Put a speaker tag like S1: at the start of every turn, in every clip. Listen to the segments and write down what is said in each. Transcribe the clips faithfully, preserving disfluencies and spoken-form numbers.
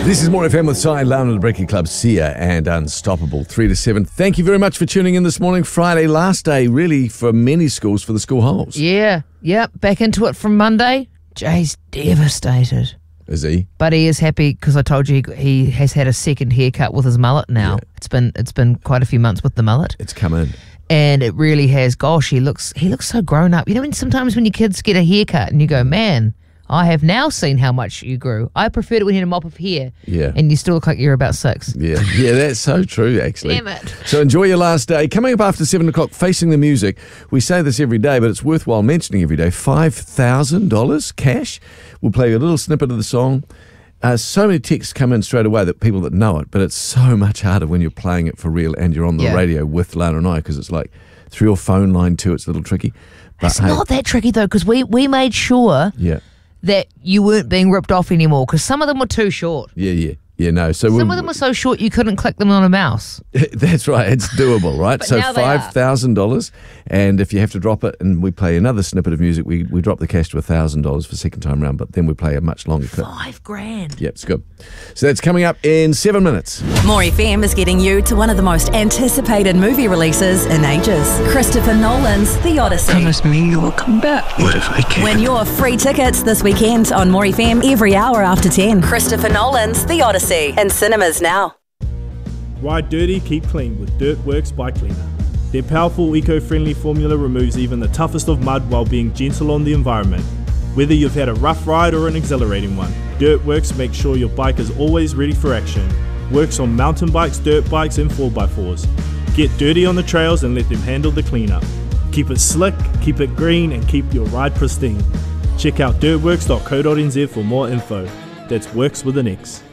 S1: This is More F M with Cy, Lana, the Breaking Club, Sia and Unstoppable, three to seven. Thank you very much for tuning in this morning. Friday, last day really for many schools for the school holes.
S2: Yeah, yep, back into it from Monday. Jay's devastated.
S1: Is he?
S2: But he is happy because I told you he, he has had a second haircut with his mullet now.
S1: Yeah.
S2: It's been it's been quite a few months with the mullet.
S1: It's come in.
S2: And it really has. Gosh, he looks he looks so grown up. You know, when sometimes when your kids get a haircut and you go, man, I have now seen how much you grew. I preferred it when you had a mop of hair.
S1: Yeah.
S2: And you still look like you're about six.
S1: Yeah, yeah, that's so true, actually.
S2: Damn it.
S1: So enjoy your last day. Coming up after seven o'clock, Facing the Music. We say this every day, but it's worthwhile mentioning every day. five thousand dollars cash. We'll play a little snippet of the song. Uh, so many texts come in straight away that people that know it, but it's so much harder when you're playing it for real and you're on the
S2: Yeah.
S1: radio with Lana and I, because it's like through your phone line too. It's a little tricky. But
S2: It's
S1: hey,
S2: not that tricky though, because we, we made sure
S1: Yeah,
S2: that you weren't being ripped off anymore, because some of them were too short.
S1: yeah, yeah. Yeah, no. So
S2: Some
S1: we'll,
S2: of them were so short you couldn't click them on a mouse.
S1: That's right. It's doable, right?
S2: But
S1: so
S2: now they are.
S1: five thousand dollars, and if you have to drop it, and we play another snippet of music, we, we drop the cash to one thousand dollars for second time round, but then we play a much longer clip.
S2: Five grand.
S1: Yep, it's good. So that's coming up in seven minutes.
S3: More F M is getting you to one of the most anticipated movie releases in ages. Christopher Nolan's The Odyssey.
S4: Promise me you will come back. What if I can't?
S3: Win your free tickets this weekend on More F M every hour after ten. Christopher Nolan's The Odyssey in cinemas now.
S5: Ride dirty, keep clean with Dirtworks Bike Cleaner. Their powerful eco-friendly formula removes even the toughest of mud while being gentle on the environment. Whether you've had a rough ride or an exhilarating one, Dirtworks makes sure your bike is always ready for action. Works on mountain bikes, dirt bikes and four by fours. Get dirty on the trails and let them handle the cleanup. Keep it slick, keep it green and keep your ride pristine. Check out dirtworks dot co dot n z for more info. That's Works with an X.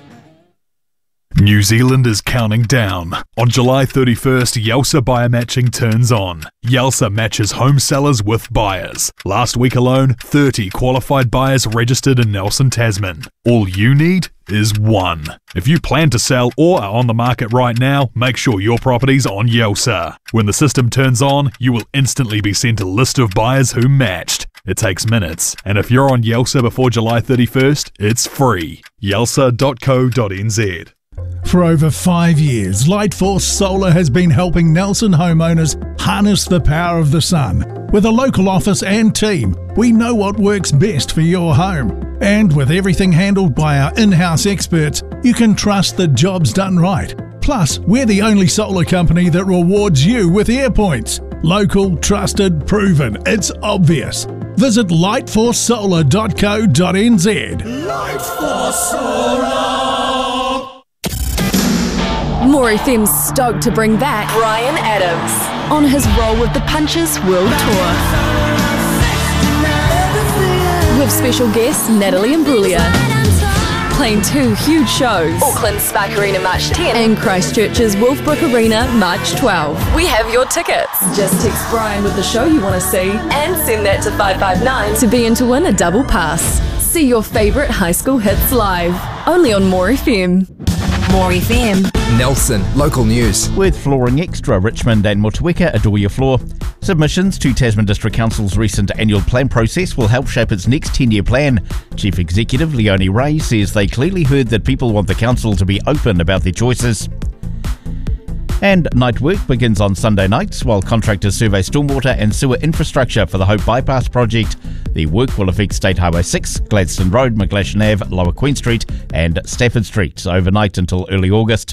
S6: New Zealand is counting down. On July thirty-first, Yelsa Buyer Matching turns on. Yelsa matches home sellers with buyers. Last week alone, thirty qualified buyers registered in Nelson, Tasman. All you need is one. If you plan to sell or are on the market right now, make sure your property's on Yelsa. When the system turns on, you will instantly be sent a list of buyers who matched. It takes minutes, and if you're on Yelsa before July thirty-first, it's free. yelsa dot co dot n z.
S7: For over five years, Lightforce Solar has been helping Nelson homeowners harness the power of the sun. With a local office and team, we know what works best for your home. And with everything handled by our in-house experts, you can trust the job's done right. Plus, we're the only solar company that rewards you with AirPoints. Local, trusted, proven. It's obvious. Visit lightforce solar dot co dot n z.
S8: Lightforce Solar.
S9: More F M's stoked to bring back Bryan Adams on his Roll with the Punches World Tour with special guests Natalie Imbruglia, playing two huge shows, Auckland's Spark Arena March tenth and Christchurch's Wolfbrook Arena March twelfth. We have your tickets. Just text Bryan with the show you want to see and send that to five five nine to be in to win a double pass. See your favourite high school hits live, only on More F M.
S3: More F M.
S10: Nelson, local news.
S11: With Flooring Extra, Richmond and Motueka adore your floor. Submissions to Tasman District Council's recent annual plan process will help shape its next ten-year plan. Chief Executive Leonie Ray says they clearly heard that people want the council to be open about their choices. And night work begins on Sunday nights while contractors survey stormwater and sewer infrastructure for the Hope Bypass project. The work will affect State Highway six, Gladstone Road, McGlashan Avenue, Lower Queen Street and Stafford Street overnight until early August.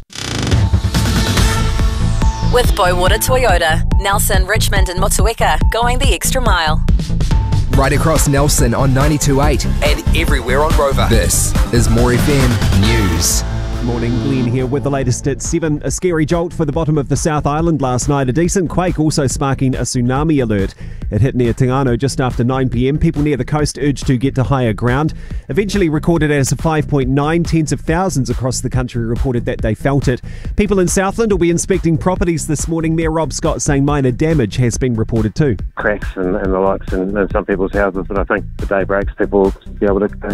S3: With Boywater Toyota, Nelson, Richmond and Motueka going the extra mile.
S10: Right across Nelson on ninety-two point eight and everywhere on Rover. This is More F M News.
S12: Morning, Glenn here with the latest at seven. A scary jolt for the bottom of the South Island last night. A decent quake also sparking a tsunami alert. It hit near Tingano just after nine p.m. People near the coast urged to get to higher ground. Eventually recorded as a five point nine. Tens of thousands across the country reported that they felt it. People in Southland will be inspecting properties this morning. Mayor Rob Scott saying minor damage has been reported too.
S13: Cracks and, and the likes in, in some people's houses, but I think the day breaks, people will be able to